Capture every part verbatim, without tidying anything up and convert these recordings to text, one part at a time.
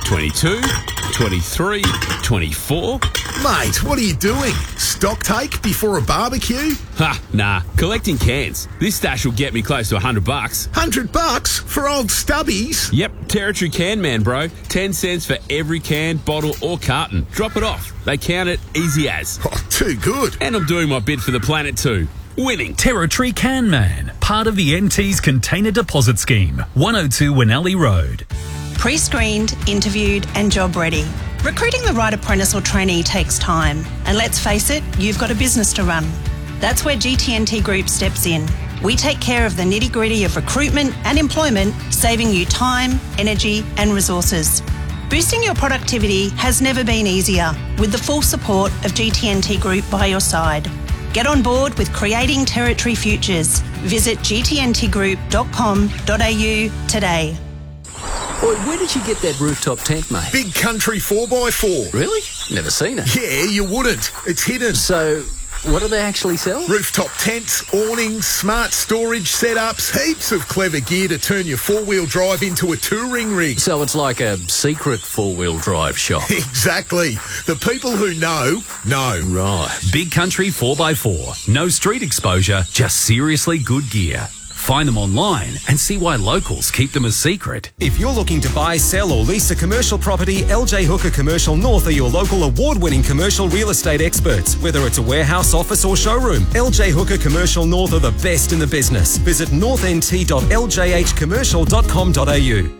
twenty-two, twenty-three, twenty-four. Mate, what are you doing? Stock take before a barbecue? Ha, nah. Collecting cans. This stash will get me close to a hundred bucks. Hundred bucks for old stubbies? Yep, Territory Can Man, bro. Ten cents for every can, bottle or carton. Drop it off. They count it easy as. Oh, too good. And I'm doing my bit for the planet too. Winning. Territory Can Man, part of the N T's Container Deposit Scheme. one oh two Winnelli Road. Pre-screened, interviewed and job ready. Recruiting the right apprentice or trainee takes time. And let's face it, you've got a business to run. That's where G T N T Group steps in. We take care of the nitty-gritty of recruitment and employment, saving you time, energy and resources. Boosting your productivity has never been easier, with the full support of G T N T Group by your side. Get on board with creating Territory Futures. Visit g t n t group dot com dot a u today. Boy, where did you get that rooftop tent, mate? Big Country four by four. Really? Never seen it. Yeah, you wouldn't. It's hidden. So, what do they actually sell? Rooftop tents, awnings, smart storage setups, heaps of clever gear to turn your four-wheel drive into a touring rig. So it's like a secret four-wheel drive shop. Exactly. The people who know, know. Right. Big Country four by four. No street exposure, just seriously good gear. Find them online and see why locals keep them a secret. If you're looking to buy, sell or lease a commercial property, L J Hooker Commercial North are your local award-winning commercial real estate experts. Whether it's a warehouse, office or showroom, L J Hooker Commercial North are the best in the business. Visit north n t dot l j h commercial dot com dot a u.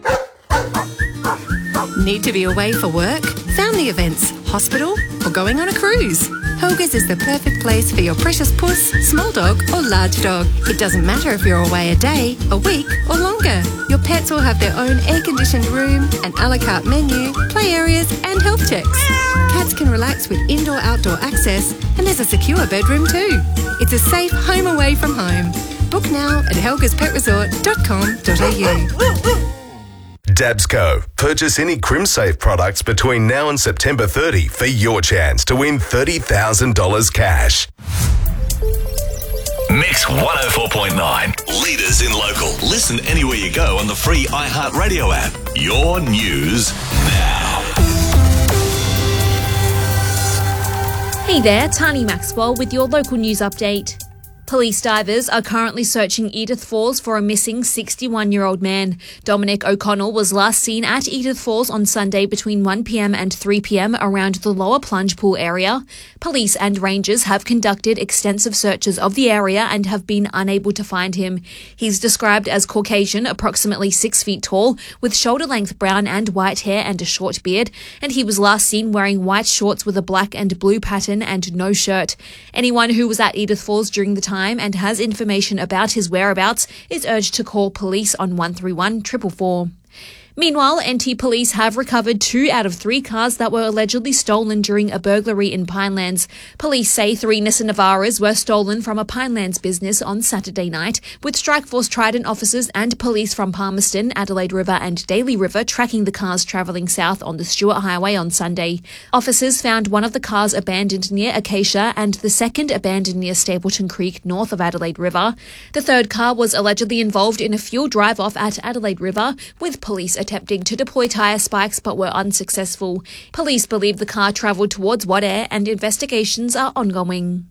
Need to be away for work, family events, hospital or going on a cruise? Helga's is the perfect place for your precious puss, small dog or large dog. It doesn't matter if you're away a day, a week or longer. Your pets will have their own air-conditioned room, an a la carte menu, play areas and health checks. Cats can relax with indoor-outdoor access and there's a secure bedroom too. It's a safe home away from home. Book now at helgas pet resort dot com dot a u. Dabsco. Purchase any CrimSafe products between now and September thirtieth for your chance to win thirty thousand dollars cash. Mix one oh four point nine. Leaders in local. Listen anywhere you go on the free iHeartRadio app. Your news now. Hey there, Tani Maxwell with your local news update. Police divers are currently searching Edith Falls for a missing sixty-one-year-old man. Dominic O'Connell was last seen at Edith Falls on Sunday between one p m and three p m around the lower plunge pool area. Police and rangers have conducted extensive searches of the area and have been unable to find him. He's described as Caucasian, approximately six feet tall, with shoulder-length brown and white hair and a short beard, and he was last seen wearing white shorts with a black and blue pattern and no shirt. Anyone who was at Edith Falls during the time and has information about his whereabouts is urged to call police on one three one, four four four. Meanwhile, N T police have recovered two out of three cars that were allegedly stolen during a burglary in Pinelands. Police say three Nissan Navaras were stolen from a Pinelands business on Saturday night, with Strikeforce Trident officers and police from Palmerston, Adelaide River and Daly River tracking the cars travelling south on the Stewart Highway on Sunday. Officers found one of the cars abandoned near Acacia and the second abandoned near Stapleton Creek north of Adelaide River. The third car was allegedly involved in a fuel drive-off at Adelaide River, with police attempting to deploy tyre spikes but were unsuccessful. Police believe the car travelled towards Wadair and investigations are ongoing.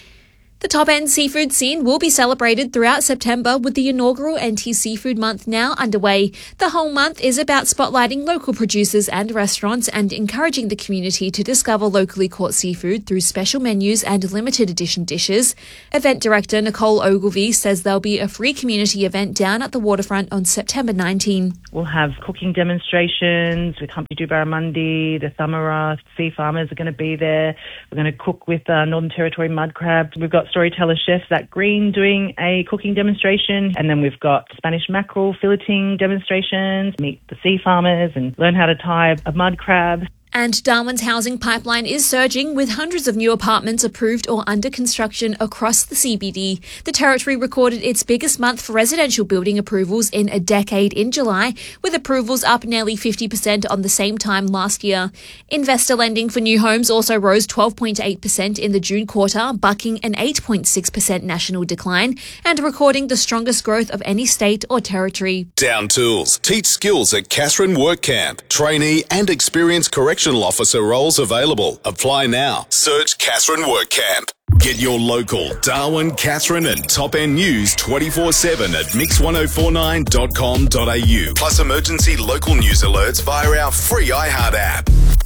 The top-end seafood scene will be celebrated throughout September with the inaugural N T Seafood Month now underway. The whole month is about spotlighting local producers and restaurants and encouraging the community to discover locally caught seafood through special menus and limited edition dishes. Event director Nicole Ogilvie says there'll be a free community event down at the waterfront on September nineteenth. We'll have cooking demonstrations with Humpty Doo Barramundi, the Thamara sea farmers are going to be there. We're going to cook with uh, Northern Territory mud crabs. We've got storyteller chef Zach Green doing a cooking demonstration, and then we've got Spanish mackerel filleting demonstrations, meet the sea farmers and learn how to tie a mud crab. And Darwin's housing pipeline is surging, with hundreds of new apartments approved or under construction across the C B D. The Territory recorded its biggest month for residential building approvals in a decade in July, with approvals up nearly fifty percent on the same time last year. Investor lending for new homes also rose twelve point eight percent in the June quarter, bucking an eight point six percent national decline and recording the strongest growth of any state or territory. Down Tools. Teach skills at Catherine Work Camp. Trainee and experienced correctional officer roles available. Apply now. Search Catherine Work Camp. Get your local Darwin, Catherine and Top End news twenty-four seven at mix ten forty-nine dot com dot a u. Plus emergency local news alerts via our free iHeart app.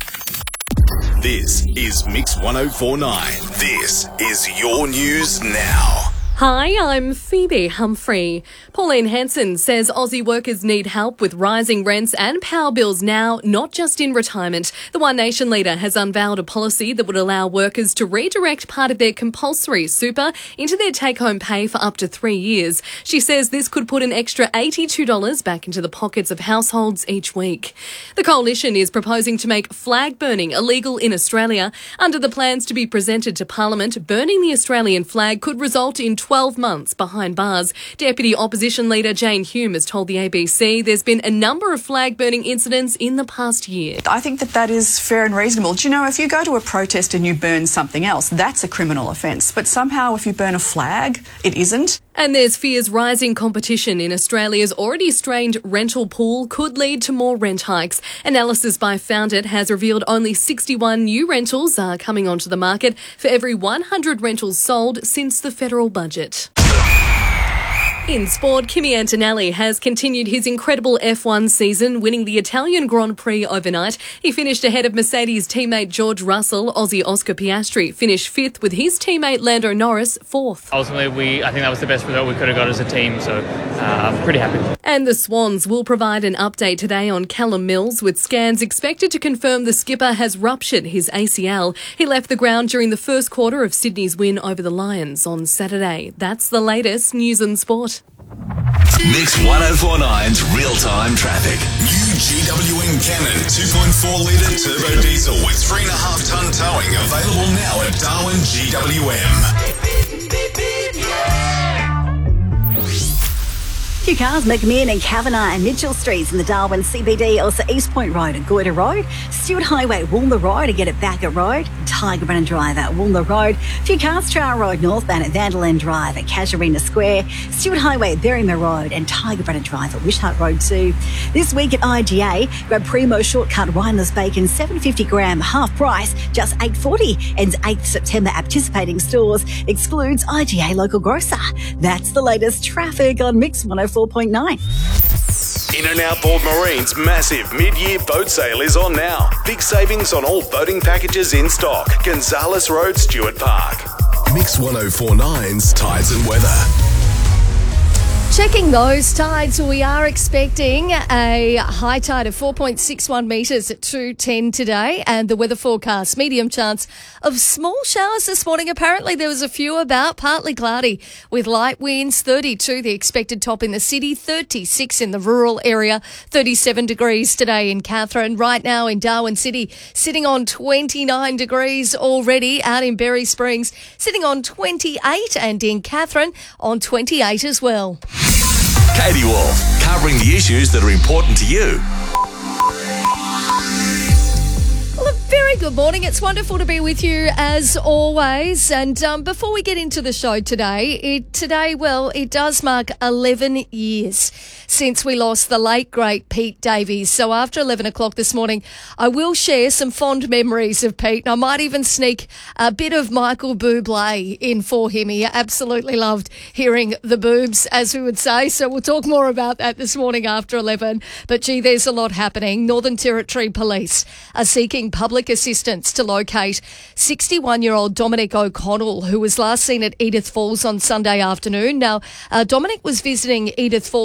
This is Mix ten forty-nine. This is your news now. Hi, I'm Phoebe Humphrey. Pauline Hanson says Aussie workers need help with rising rents and power bills now, not just in retirement. The One Nation leader has unveiled a policy that would allow workers to redirect part of their compulsory super into their take-home pay for up to three years. She says this could put an extra eighty-two dollars back into the pockets of households each week. The coalition is proposing to make flag burning illegal in Australia. Under the plans to be presented to Parliament, burning the Australian flag could result in twelve months behind bars. Deputy Opposition Leader Jane Hume has told the A B C there's been a number of flag burning incidents in the past year. I think that that is fair and reasonable. Do you know, if you go to a protest and you burn something else, that's a criminal offence. But somehow if you burn a flag, it isn't. And there's fears rising competition in Australia's already strained rental pool could lead to more rent hikes. Analysis by Found It has revealed only sixty-one new rentals are coming onto the market for every one hundred rentals sold since the federal budget. In sport, Kimi Antonelli has continued his incredible F one season, winning the Italian Grand Prix overnight. He finished ahead of Mercedes teammate George Russell. Aussie Oscar Piastri finished fifth, with his teammate Lando Norris fourth. Ultimately, we I think that was the best result we could have got as a team, so uh, I'm pretty happy. And the Swans will provide an update today on Callum Mills, with scans expected to confirm the skipper has ruptured his A C L. He left the ground during the first quarter of Sydney's win over the Lions on Saturday. That's the latest news and sport. Mix ten forty-nine's real-time traffic. New G W M Cannon two point four litre turbo diesel with three and a half tonne towing available now at Darwin G W M. Few cars, McMahon and Kavanagh and Mitchell Streets in the Darwin C B D, also East Point Road and Goyder Road, Stewart Highway, Woolner Road, to get it back at Road, Tiger Brennan Drive at Woolner Road, Few cars, Trowell Road northbound at Vanderland Drive at Casuarina Square, Stewart Highway at Berrymer Road and Tiger Brennan Drive at Wishart Road too. This week at I G A, grab Primo Shortcut Wineless Bacon, seven fifty gram, half price, just eight forty. Ends eighth September at participating stores, excludes I G A local grocer. That's the latest traffic on Mix one oh four point nine. In and Outboard Marine's massive mid-year boat sale is on now. Big savings on all boating packages in stock. Gonzales Road, Stewart Park. Mix ten forty-nine's Tides and Weather. Checking those tides, we are expecting a high tide of four point six one metres at two ten today, and the weather forecast, medium chance of small showers this morning. Apparently there was a few about, partly cloudy with light winds, thirty-two the expected top in the city, thirty-six in the rural area, thirty-seven degrees today in Katherine. Right now in Darwin City, sitting on twenty-nine degrees already, out in Berry Springs, sitting on twenty-eight, and in Katherine on twenty-eight as well. Katie Wolf, covering the issues that are important to you. Well, a very good morning. It's wonderful to be with you as always. And um, before we get into the show today, it today, well, it does mark eleven years since we lost the late, great Pete Davies. So after eleven o'clock this morning, I will share some fond memories of Pete. And I might even sneak a bit of Michael Bublé in for him. He absolutely loved hearing the boobs, as we would say. So we'll talk more about that this morning after eleven. But gee, there's a lot happening. Northern Territory Police are seeking public assistance to locate sixty-one-year-old Dominic O'Connell, who was last seen at Edith Falls on Sunday afternoon. Now, uh, Dominic was visiting Edith Falls with his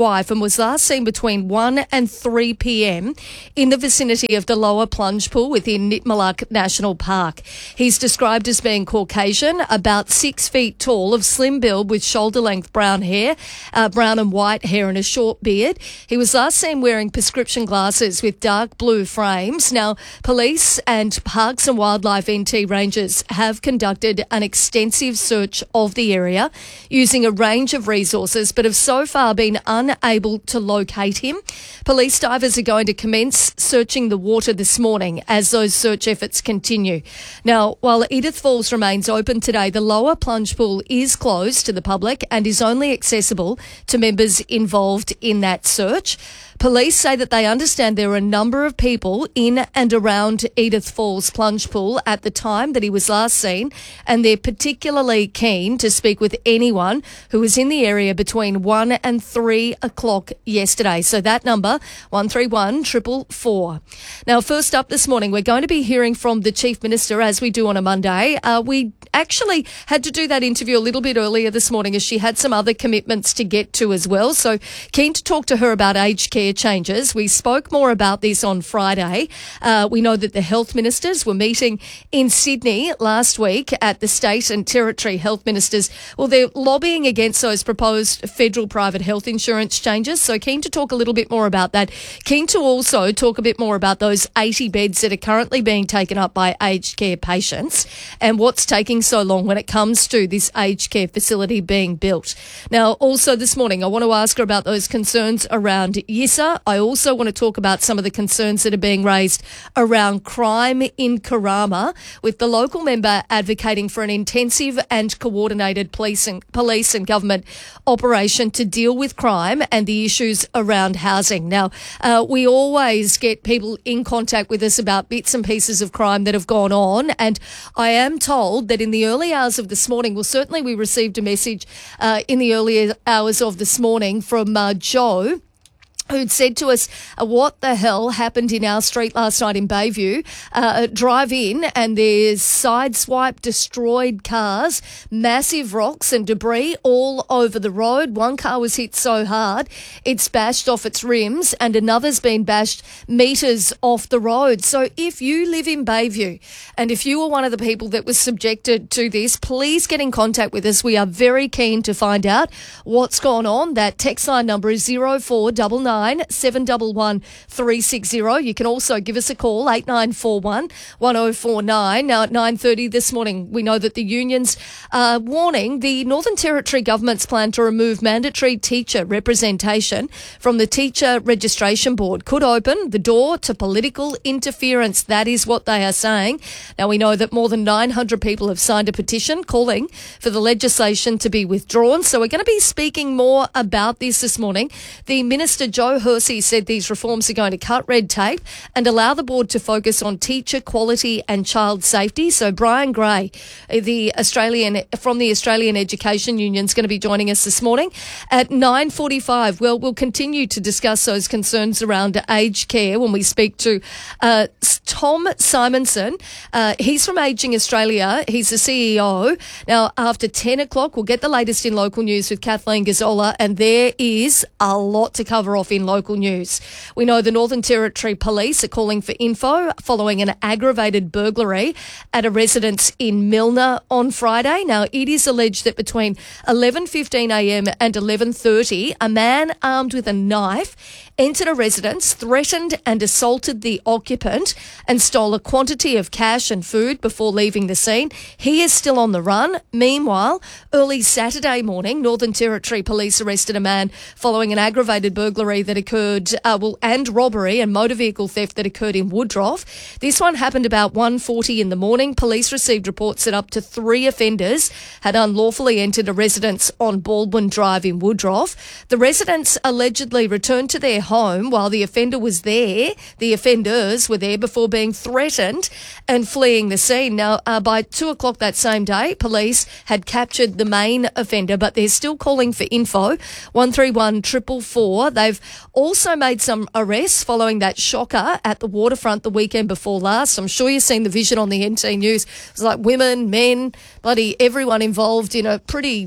wife and was last seen between one and three p.m. in the vicinity of the lower plunge pool within Nitmaluk National Park. He's described as being Caucasian, about six feet tall, of slim build with shoulder-length brown hair, uh, brown and white hair and a short beard. He was last seen wearing prescription glasses with dark blue frames. Now, police and Parks and Wildlife N T rangers have conducted an extensive search of the area using a range of resources, but have so far been unable to locate him. Police divers are going to commence searching the water this morning as those search efforts continue. Now, while Edith Falls remains open today, the lower plunge pool is closed to the public and is only accessible to members involved in that search. Police say that they understand there are a number of people in and around Edith Falls plunge pool at the time that he was last seen, and they're particularly keen to speak with anyone who was in the area between one and three o'clock yesterday. So that number, one three one, four four four. Now, first up this morning, we're going to be hearing from the Chief Minister, as we do on a Monday. Uh, we actually had to do that interview a little bit earlier this morning as she had some other commitments to get to as well. So keen to talk to her about aged care changes. We spoke more about this on Friday. Uh, we know that the health ministers were meeting in Sydney last week at the state and territory health ministers. Well, they're lobbying against those proposed federal private health insurance changes. So keen to talk a little bit more about that. Keen to also talk a bit more about those eighty beds that are currently being taken up by aged care patients and what's taking so long when it comes to this aged care facility being built. Now, also this morning, I want to ask her about those concerns around Yissa. I also want to talk about some of the concerns that are being raised around crime in Karama, with the local member advocating for an intensive and coordinated police and, police and government operation to deal with crime and the issues around housing. Now, uh, we always get people in contact with us about bits and pieces of crime that have gone on, and I am told that in the early hours of this morning, well, certainly we received a message uh, in the early hours of this morning from uh, Joe, who'd said to us, uh, what the hell happened in our street last night in Bayview? Uh, drive in and there's sideswipe, destroyed cars, massive rocks and debris all over the road. One car was hit so hard it's bashed off its rims, and another's been bashed metres off the road. So if you live in Bayview and if you were one of the people that was subjected to this, please get in contact with us. We are very keen to find out what's gone on. That text line number is zero four nine nine seven one one three six zero. You can also give us a call, eight nine four one, one oh four nine. Now, at nine thirty this morning, we know that the unions are warning the Northern Territory government's plan to remove mandatory teacher representation from the Teacher Registration Board could open the door to political interference. That is what they are saying. Now, we know that more than nine hundred people have signed a petition calling for the legislation to be withdrawn. So we're going to be speaking more about this this morning. The Minister, Joe Hersey, said these reforms are going to cut red tape and allow the board to focus on teacher quality and child safety. So Brian Gray, the Australian from the Australian Education Union, is going to be joining us this morning at nine forty-five. Well, we'll continue to discuss those concerns around aged care when we speak to uh, Tom Simonson. Uh, he's from Ageing Australia. He's the C E O. Now, after ten o'clock, we'll get the latest in local news with Kathleen Gazzola, and there is a lot to cover off in local news. We know the Northern Territory Police are calling for info following an aggravated burglary at a residence in Milner on Friday. Now, it is alleged that between eleven fifteen a m and eleven thirty, a man armed with a knife entered a residence, threatened and assaulted the occupant and stole a quantity of cash and food before leaving the scene. He is still on the run. Meanwhile, early Saturday morning, Northern Territory Police arrested a man following an aggravated burglary that occurred, uh, well, and robbery and motor vehicle theft that occurred in Woodroffe. This one happened about one forty in the morning. Police received reports that up to three offenders had unlawfully entered a residence on Baldwin Drive in Woodroffe. The residents allegedly returned to their home while the offender was there. The offenders were there before being threatened and fleeing the scene. Now, uh, by two o'clock that same day, police had captured the main offender, but they're still calling for info, one three one, four four four. They've also made some arrests following that shocker at the waterfront the weekend before last. I'm sure you've seen the vision on the N T News. It was like women, men, bloody everyone involved in a pretty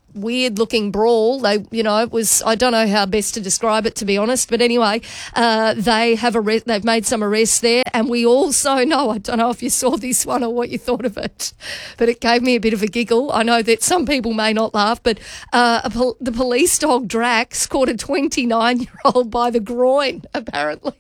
weird looking brawl. They, you know, it was, I don't know how best to describe it, to be honest. But anyway, uh, they have arrest, they've made some arrests there. And we also know, I don't know if you saw this one or what you thought of it, but it gave me a bit of a giggle. I know that some people may not laugh, but uh, a pol- the police dog Drax caught a twenty-nine-year-old by the groin, apparently.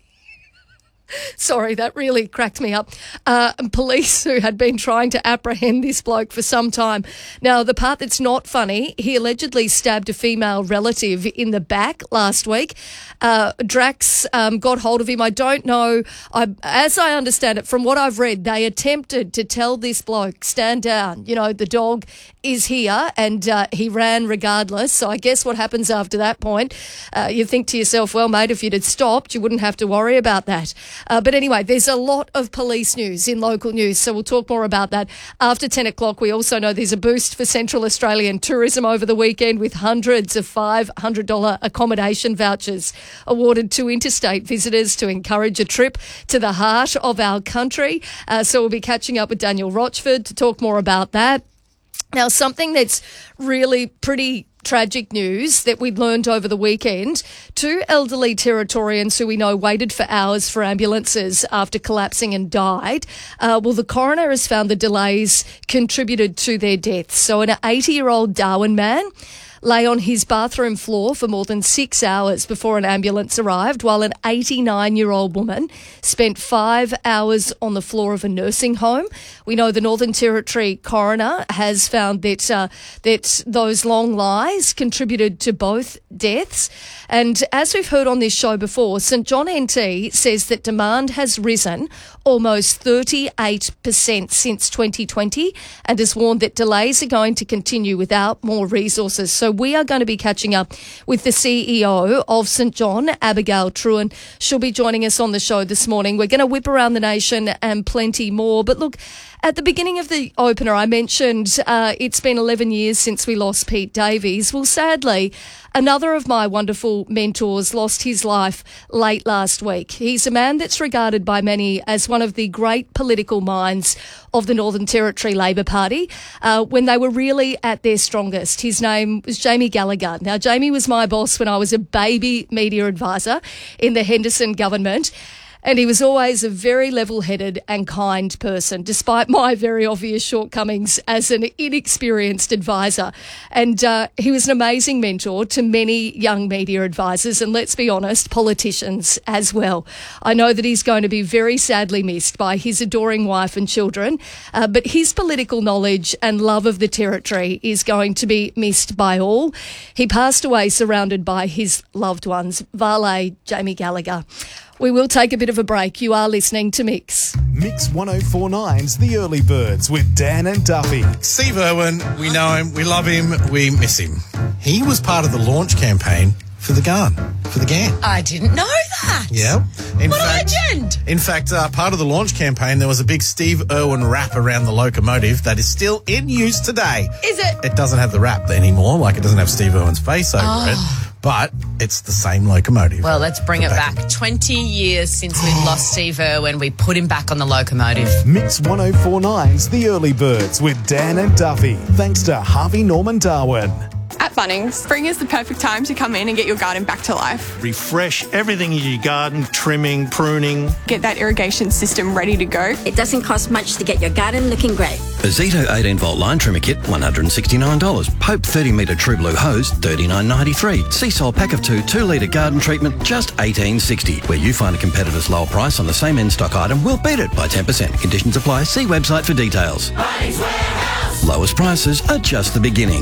Sorry, that really cracked me up. Uh, police who had been trying to apprehend this bloke for some time. Now, the part that's not funny, he allegedly stabbed a female relative in the back last week. Uh, Drax um, got hold of him. I don't know. I, as I understand it, from what I've read, they attempted to tell this bloke, stand down. You know, the dog is here, and uh, he ran regardless. So I guess what happens after that point, uh, you think to yourself, well, mate, if you'd had stopped, you wouldn't have to worry about that. Uh, but anyway, there's a lot of police news in local news, so we'll talk more about that after ten o'clock. We also know there's a boost for Central Australian tourism over the weekend with hundreds of five hundred dollars accommodation vouchers awarded to interstate visitors to encourage a trip to the heart of our country. Uh, so we'll be catching up with Daniel Rochford to talk more about that. Now, something that's really pretty tragic news that we learned over the weekend. Two elderly Territorians who we know waited for hours for ambulances after collapsing and died. Uh, well, the coroner has found the delays contributed to their deaths. So an eighty-year-old Darwin man lay on his bathroom floor for more than six hours before an ambulance arrived, while an eighty-nine-year-old woman spent five hours on the floor of a nursing home. We know the Northern Territory coroner has found that uh, that those long lies contributed to both deaths. And as we've heard on this show before, St John N T says that demand has risen almost thirty-eight percent since twenty twenty and has warned that delays are going to continue without more resources. So we are going to be catching up with the C E O of St John, Abigail Truen. She'll be joining us on the show this morning. We're going to whip around the nation and plenty more. But look, at the beginning of the opener, I mentioned uh, it's been eleven years since we lost Pete Davies. Well, sadly, another of my wonderful mentors lost his life late last week. He's a man that's regarded by many as one of the great political minds of the Northern Territory Labor Party uh, when they were really at their strongest. His name was Jamie Gallagher. Now, Jamie was my boss when I was a baby media advisor in the Henderson government. And he was always a very level-headed and kind person, despite my very obvious shortcomings as an inexperienced advisor. And uh, he was an amazing mentor to many young media advisors and, let's be honest, politicians as well. I know that he's going to be very sadly missed by his adoring wife and children, uh, but his political knowledge and love of the Territory is going to be missed by all. He passed away surrounded by his loved ones. Vale Jamie Gallagher. We will take a bit of a break. You are listening to Mix. Mix one oh four point nine's The Early Birds with Dan and Duffy. Steve Irwin, we know him, we love him, we miss him. He was part of the launch campaign for the gun, for the G A N. I didn't know that. Yeah. In what fact, a legend. In fact, uh, part of the launch campaign, there was a big Steve Irwin wrap around the locomotive that is still in use today. Is it? It doesn't have the wrap anymore, like it doesn't have Steve Irwin's face over Oh. it. But it's the same locomotive. Well, let's bring it back. twenty years since we lost Steve Irwin. We put him back on the locomotive. Mix one oh four point nine's The Early Birds with Dan and Duffy. Thanks to Harvey Norman Darwin. At Bunnings, spring is the perfect time to come in and get your garden back to life. Refresh everything in your garden, trimming, pruning. Get that irrigation system ready to go. It doesn't cost much to get your garden looking great. A Zito eighteen volt line trimmer kit, one hundred sixty-nine dollars. Pope thirty metre True Blue hose, thirty-nine ninety-three. Seasol pack of two, two litre garden treatment, just eighteen sixty. Where you find a competitor's lower price on the same in-stock item, we'll beat it by ten percent. Conditions apply. See website for details. Bunnings Warehouse. Lowest prices are just the beginning.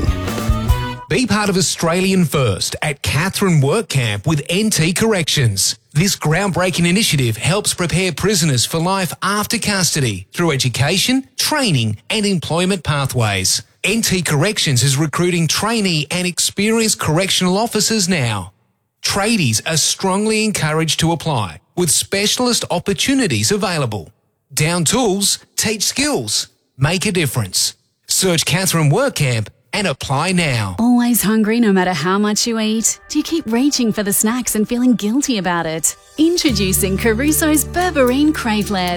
Be part of Australian First at Catherine Work Camp with N T Corrections. This groundbreaking initiative helps prepare prisoners for life after custody through education, training and employment pathways. N T Corrections is recruiting trainee and experienced correctional officers now. Tradies are strongly encouraged to apply with specialist opportunities available. Down tools, teach skills, make a difference. Search Catherine Work Camp and apply now. Always hungry no matter how much you eat? Do you keep reaching for the snacks and feeling guilty about it? Introducing Caruso's Berberine Crave Less.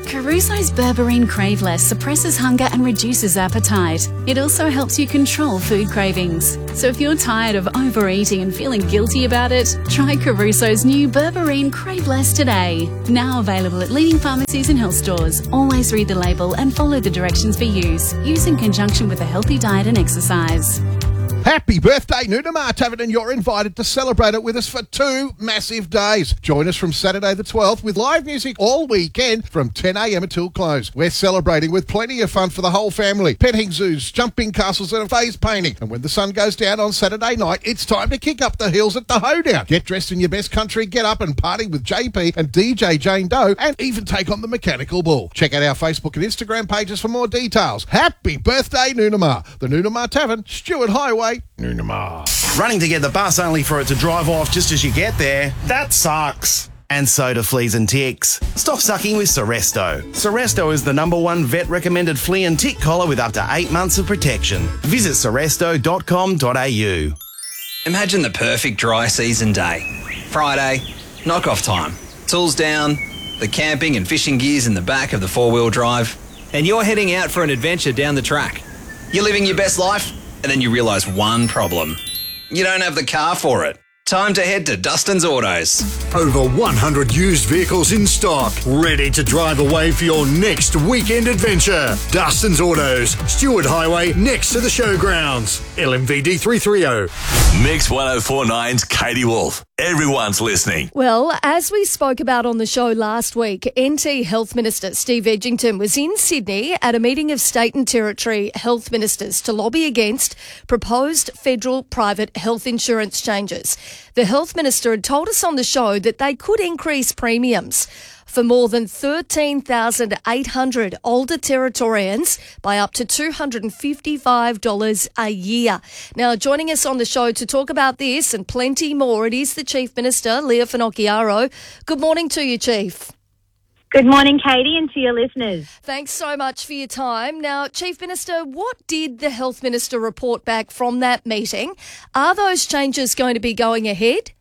Caruso's Berberine Crave Less suppresses hunger and reduces appetite. It also helps you control food cravings. So if you're tired of overeating and feeling guilty about it, try Caruso's new Berberine Crave Less today. Now available at leading pharmacies and health stores. Always read the label and follow the directions for use. Use in conjunction with a healthy diet and exercise. Happy birthday, Noonamar Tavern, and you're invited to celebrate it with us for two massive days. Join us from Saturday the twelfth with live music all weekend from ten a m until close. We're celebrating with plenty of fun for the whole family. Petting zoos, jumping castles and a phase painting. And when the sun goes down on Saturday night, it's time to kick up the hills at the Hoedown. Get dressed in your best country, get up and party with J P and D J Jane Doe, and even take on the mechanical bull. Check out our Facebook and Instagram pages for more details. Happy birthday, Noonamar. The Noonamar Tavern, Stewart Highway, Noonamar. Running to get the bus only for it to drive off just as you get there. That sucks. And so do fleas and ticks. Stop sucking with Seresto. Seresto is the number one vet-recommended flea and tick collar with up to eight months of protection. Visit seresto dot com dot a u. Imagine the perfect dry season day. Friday, knock-off time. Tools down, the camping and fishing gear's in the back of the four-wheel drive, and you're heading out for an adventure down the track. You're living your best life, and then you realise one problem. You don't have the car for it. Time to head to Dustin's Autos. Over one hundred used vehicles in stock, ready to drive away for your next weekend adventure. Dustin's Autos, Stewart Highway, next to the showgrounds. L M V D three thirty. Mix one oh four point nine's Katie Wolf. Everyone's listening. Well, as we spoke about on the show last week, N T Health Minister Steve Edgington was in Sydney at a meeting of state and territory health ministers to lobby against proposed federal private health insurance changes. The health minister had told us on the show that they could increase premiums for more than thirteen thousand eight hundred older Territorians by up to two hundred fifty-five dollars a year. Now, joining us on the show to talk about this and plenty more, it is the Chief Minister, Leah Finocchiaro. Good morning to you, Chief. Good morning, Katie, and to your listeners. Thanks so much for your time. Now, Chief Minister, what did the Health Minister report back from that meeting? Are those changes going to be going ahead?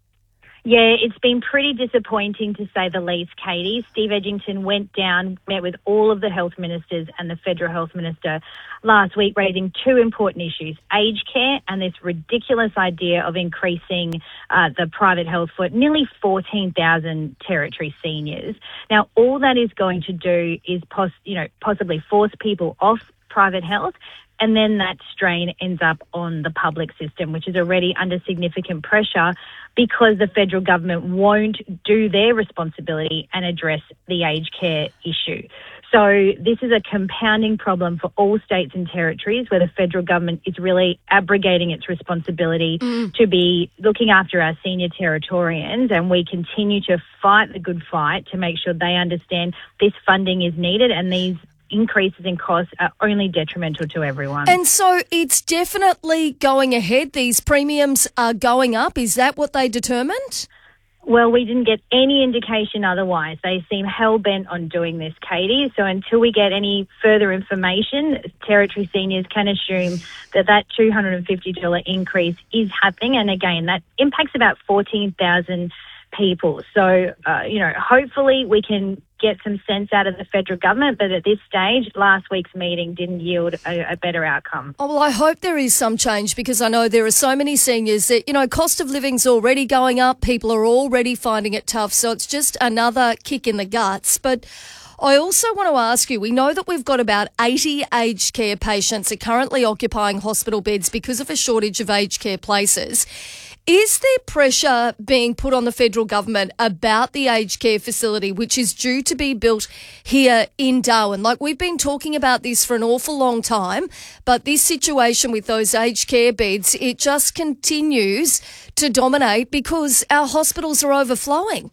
Yeah, it's been pretty disappointing to say the least, Katie. Steve Edgington went down, met with all of the health ministers and the federal health minister last week, raising two important issues, aged care and this ridiculous idea of increasing uh, the private health for nearly fourteen thousand territory seniors. Now, all that is going to do is pos- you know, possibly force people off private health, and then that strain ends up on the public system, which is already under significant pressure because the federal government won't do their responsibility and address the aged care issue. So this is a compounding problem for all states and territories where the federal government is really abrogating its responsibility mm. to be looking after our senior Territorians, and we continue to fight the good fight to make sure they understand this funding is needed and these increases in costs are only detrimental to everyone. And so it's definitely going ahead. These premiums are going up. Is that what they determined? Well, we didn't get any indication otherwise. They seem hell-bent on doing this, Katie. So until we get any further information, Territory seniors can assume that that two hundred fifty dollars increase is happening. And again, that impacts about fourteen thousand people. So, uh, you know, hopefully we can get some sense out of the federal government, but at this stage, last week's meeting didn't yield a, a better outcome. Oh, well, I hope there is some change because I know there are so many seniors that, you know, cost of living's already going up. People are already finding it tough. So it's just another kick in the guts. But I also want to ask you, we know that we've got about eighty aged care patients are currently occupying hospital beds because of a shortage of aged care places. Is there pressure being put on the federal government about the aged care facility, which is due to be built here in Darwin? Like, we've been talking about this for an awful long time, but this situation with those aged care beds, it just continues to dominate because our hospitals are overflowing.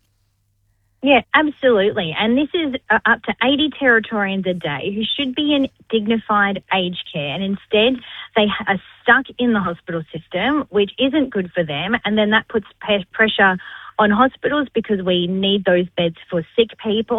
Yeah, absolutely. And this is uh, up to eighty Territorians a day who should be in dignified aged care. And instead, they are stuck in the hospital system, which isn't good for them. And then that puts pe- pressure on hospitals because we need those beds for sick people.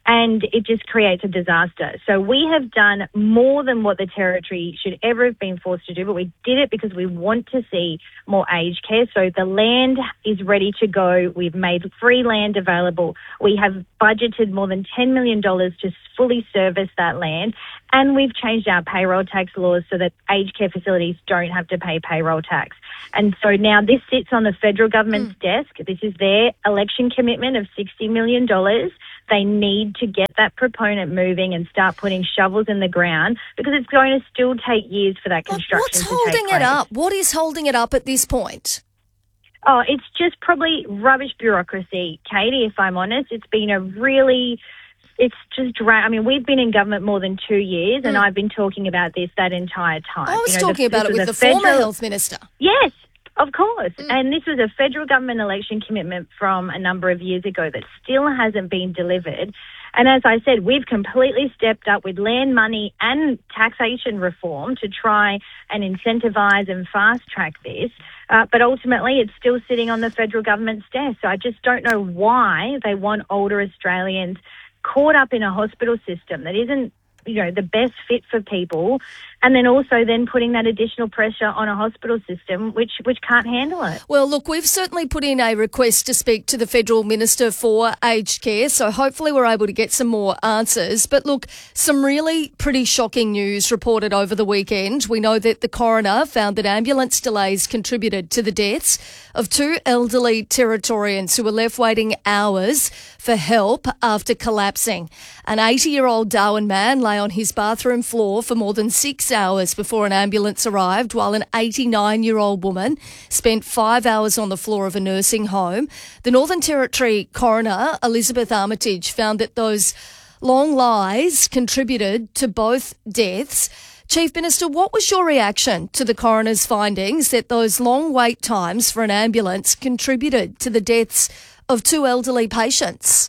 and it just creates a disaster. So we have done more than what the Territory should ever have been forced to do, but we did it because we want to see more aged care. So the land is ready to go. We've made free land available. We have budgeted more than ten million dollars to fully service that land, and we've changed our payroll tax laws so that aged care facilities don't have to pay payroll tax. And so now this sits on the federal government's mm. desk. This is their election commitment of sixty million dollars. They need to get that proponent moving and start putting shovels in the ground, because it's going to still take years for that construction What's to holding take place. it up? What is holding it up at this point? Oh, it's just probably rubbish bureaucracy, Katie, if I'm honest. It's been a really... It's just, dra- I mean, we've been in government more than two years, and mm. I've been talking about this that entire time. I was you know, talking the, about it with the federal, former health minister. Yes, of course. Mm. And this was a federal government election commitment from a number of years ago that still hasn't been delivered. And as I said, we've completely stepped up with land money and taxation reform to try and incentivise and fast-track this. Uh, but ultimately, it's still sitting on the federal government's desk. So I just don't know why they want older Australians caught up in a hospital system that isn't, you know, the best fit for people, and then also then putting that additional pressure on a hospital system which which can't handle it. Well, look, we've certainly put in a request to speak to the Federal Minister for Aged Care, so hopefully we're able to get some more answers. But look, some really pretty shocking news reported over the weekend. We know that the coroner found that ambulance delays contributed to the deaths of two elderly Territorians who were left waiting hours for help after collapsing. An eighty-year-old Darwin man lay on his bathroom floor for more than six hours before an ambulance arrived, while an eighty-nine-year-old woman spent five hours on the floor of a nursing home. The Northern Territory coroner, Elizabeth Armitage, found that those long lies contributed to both deaths. Chief Minister, what was your reaction to the coroner's findings that those long wait times for an ambulance contributed to the deaths of two elderly patients?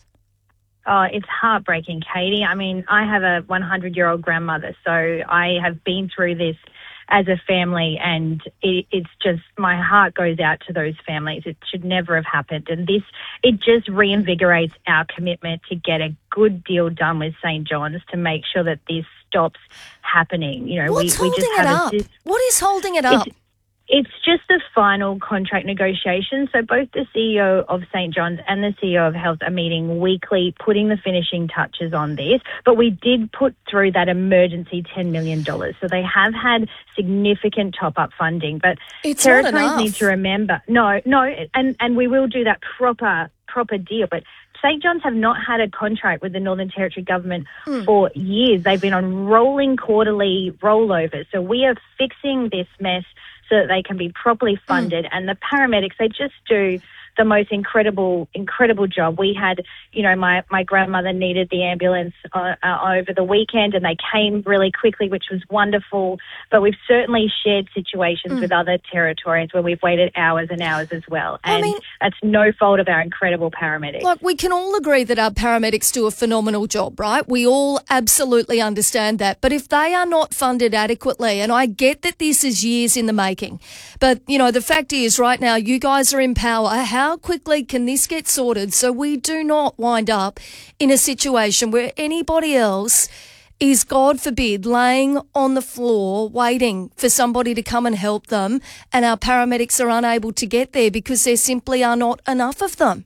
Oh, it's heartbreaking, Katie. I mean, I have a hundred-year-old grandmother, so I have been through this as a family, and it, it's just, my heart goes out to those families. It should never have happened. And this, it just reinvigorates our commitment to get a good deal done with Saint John's to make sure that this stops happening. You know, What's we, holding we just it have up? A, what is holding it up? It's, It's just the final contract negotiation. So both the C E O of Saint John's and the C E O of Health are meeting weekly, putting the finishing touches on this. But we did put through that emergency ten million dollars. So they have had significant top-up funding. But it's not territories enough. need to remember. No, no, and, and we will do that proper, proper deal. But Saint John's have not had a contract with the Northern Territory government mm. for years. They've been on rolling quarterly rollovers. So we are fixing this mess so that they can be properly funded. Mm. And the paramedics, they just do the most incredible, incredible job. We had, you know, my, my grandmother needed the ambulance uh, uh, over the weekend, and they came really quickly, which was wonderful. But we've certainly shared situations mm. with other Territorians where we've waited hours and hours as well. And I mean, that's no fault of our incredible paramedics. Like, we can all agree that our paramedics do a phenomenal job, right? We all absolutely understand that. But if they are not funded adequately, and I get that this is years in the making, but, you know, the fact is right now you guys are in power. How How quickly can this get sorted so we do not wind up in a situation where anybody else is, God forbid, laying on the floor waiting for somebody to come and help them, and our paramedics are unable to get there because there simply are not enough of them?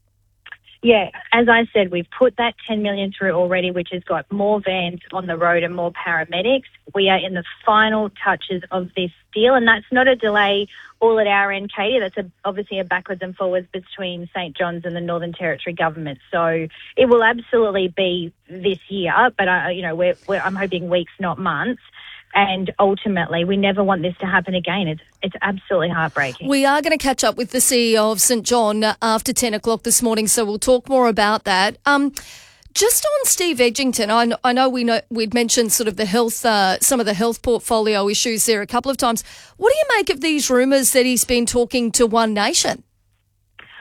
Yeah, as I said, we've put that ten million dollars through already, which has got more vans on the road and more paramedics. We are in the final touches of this deal, and that's not a delay all at our end, Katie. That's a, obviously a backwards and forwards between Saint John's and the Northern Territory government. So it will absolutely be this year, but uh, you know, we're, we're, I'm hoping weeks, not months. And ultimately, we never want this to happen again. It's it's absolutely heartbreaking. We are going to catch up with the C E O of Saint John after ten o'clock this morning, so we'll talk more about that. Um, just on Steve Edgington, I know, I know we know we'd mentioned sort of the health, uh, some of the health portfolio issues there a couple of times. What do you make of these rumours that he's been talking to One Nation?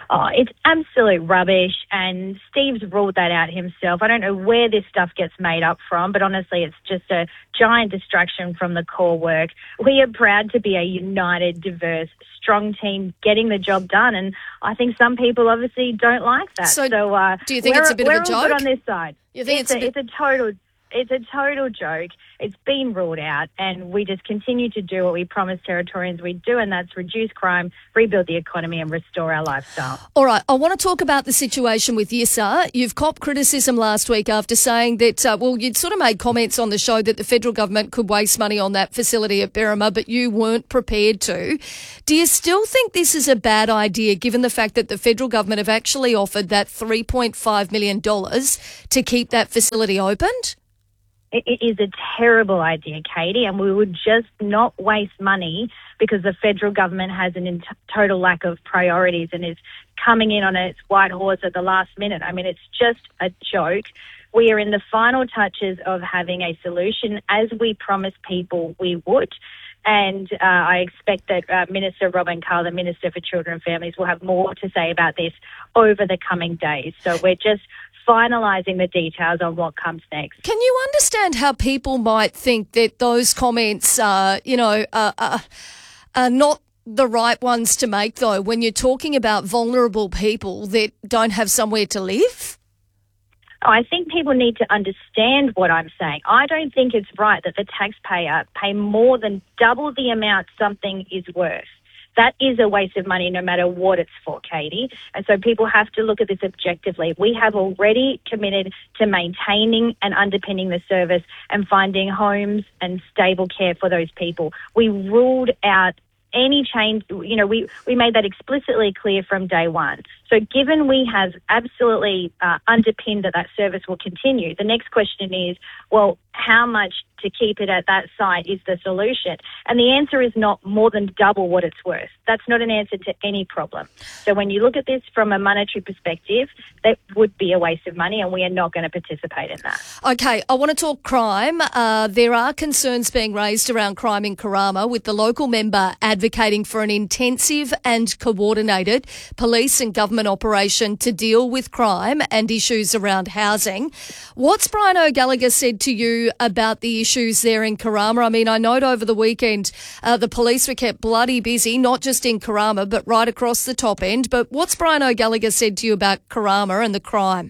Oh, it's absolute rubbish, and Steve's ruled that out himself. I don't know where this stuff gets made up from, but honestly, it's just a giant distraction from the core work. We are proud to be a united, diverse, strong team getting the job done, and I think some people obviously don't like that. So, so uh, do you think we're, it's a bit we're of a all joke? good on this side. You think it's, it's, a, a bit- it's a total... It's a total joke. It's been ruled out, and we just continue to do what we promised Territorians we'd do, and that's reduce crime, rebuild the economy, and restore our lifestyle. All right, I want to talk about the situation with Yissa. You've copped criticism last week after saying that, uh, well, you'd sort of made comments on the show that the federal government could waste money on that facility at Berrima, but you weren't prepared to. Do you still think this is a bad idea, given the fact that the federal government have actually offered that three point five million dollars to keep that facility opened? It is a terrible idea, Katie, and we would just not waste money because the federal government has an in total lack of priorities and is coming in on its white horse at the last minute. I mean, it's just a joke. We are in the final touches of having a solution, as we promised people we would. And uh, I expect that uh, Minister Robin Carr, the Minister for Children and Families, will have more to say about this over the coming days. So we're just finalising the details on what comes next. Can you understand how people might think that those comments, uh, you know, uh, uh, are not the right ones to make, though, when you're talking about vulnerable people that don't have somewhere to live? I think people need to understand what I'm saying. I don't think it's right that the taxpayer pay more than double the amount something is worth. That is a waste of money no matter what it's for, Katie. And so people have to look at this objectively. We have already committed to maintaining and underpinning the service and finding homes and stable care for those people. We ruled out any change, you know, we, we made that explicitly clear from day one. So given we have absolutely uh, underpinned that that service will continue, the next question is, well, how much to keep it at that site is the solution? And the answer is not more than double what it's worth. That's not an answer to any problem. So when you look at this from a monetary perspective, that would be a waste of money, and we are not going to participate in that. Okay, I want to talk crime. Uh, there are concerns being raised around crime in Karama, with the local member advocating for an intensive and coordinated police and government operation to deal with crime and issues around housing. What's Brian O'Gallagher said to you about the issues there in Karama? I mean, I note over the weekend uh, the police were kept bloody busy, not just in Karama, but right across the top end. But what's Brian O'Gallagher said to you about Karama and the crime?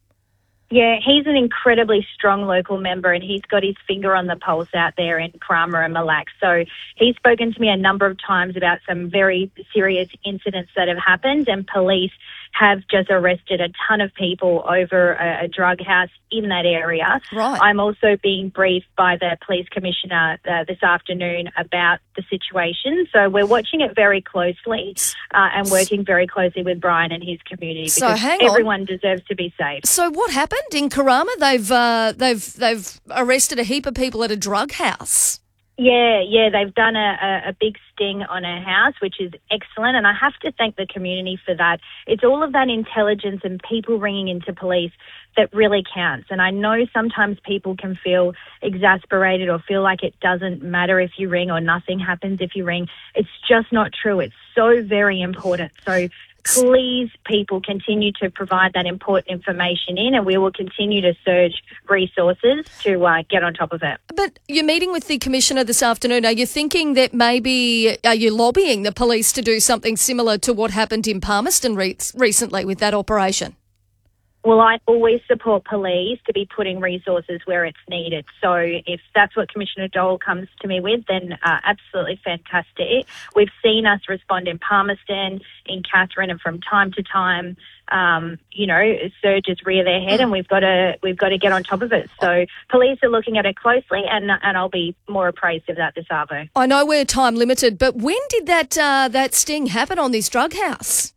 Yeah, he's an incredibly strong local member, and he's got his finger on the pulse out there in Karama and Mille Lacs. So he's spoken to me a number of times about some very serious incidents that have happened, and police have just arrested a ton of people over a, a drug house in that area. Right. I'm also being briefed by the police commissioner uh, this afternoon about the situation. So we're watching it very closely uh, and working very closely with Brian and his community, So because hang on. everyone deserves to be safe. So what happened in Karama? They've uh, they've they've arrested a heap of people at a drug house. Yeah, yeah, they've done a, a, a big sting on a house, which is excellent, and I have to thank the community for that. It's all of that intelligence and people ringing into police that really counts. And I know sometimes people can feel exasperated or feel like it doesn't matter if you ring or nothing happens if you ring. It's just not true. It's so very important. So please, people, continue to provide that important information in, and we will continue to surge resources to uh, get on top of it. But you're meeting with the Commissioner this afternoon. Are you thinking that maybe, are you lobbying the police to do something similar to what happened in Palmerston re- recently with that operation? Well, I always support police to be putting resources where it's needed. So if that's what Commissioner Dole comes to me with, then uh, absolutely fantastic. We've seen us respond in Palmerston, in Katherine, and from time to time, um, you know, surges rear their head, and we've got to we've got to get on top of it. So police are looking at it closely, and and I'll be more appraised of that this arvo. I know we're time limited, but when did that uh, that sting happen on this drug house?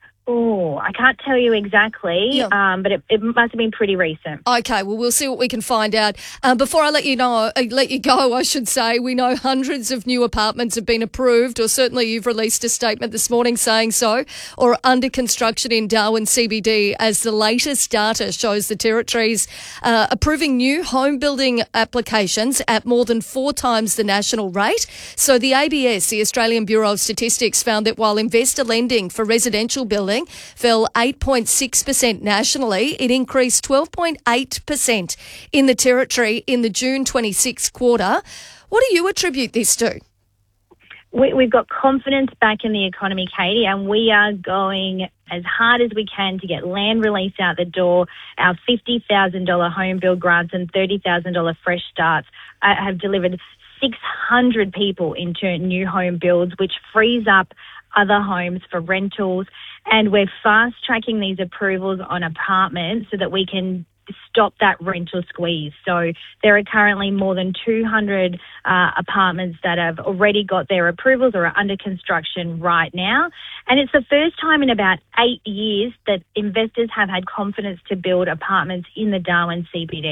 Oh, I can't tell you exactly, Yeah. um, but it, it must have been pretty recent. Okay, well, we'll see what we can find out. Um, before I let you know, uh, let you go, I should say, we know hundreds of new apartments have been approved, or certainly you've released a statement this morning saying so, or under construction in Darwin C B D, as the latest data shows the Territories uh, approving new home building applications at more than four times the national rate. So the A B S, the Australian Bureau of Statistics, found that while investor lending for residential building housing fell eight point six percent nationally. It increased twelve point eight percent in the Territory in the June twenty-sixth quarter. What do you attribute this to? We, we've got confidence back in the economy, Katie, and we are going as hard as we can to get land release out the door. Our fifty thousand dollars home build grants and thirty thousand dollars fresh starts uh, have delivered six hundred people into new home builds, which frees up other homes for rentals. And we're fast-tracking these approvals on apartments so that we can stop that rental squeeze. So there are currently more than two hundred uh, apartments that have already got their approvals or are under construction right now. And it's the first time in about eight years that investors have had confidence to build apartments in the Darwin C B D.